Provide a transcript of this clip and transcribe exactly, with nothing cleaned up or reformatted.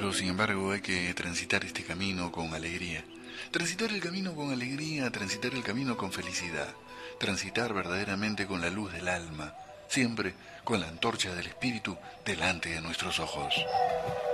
Pero sin embargo hay que transitar este camino con alegría. Transitar el camino con alegría, transitar el camino con felicidad. Transitar verdaderamente con la luz del alma, siempre con la antorcha del espíritu delante de nuestros ojos.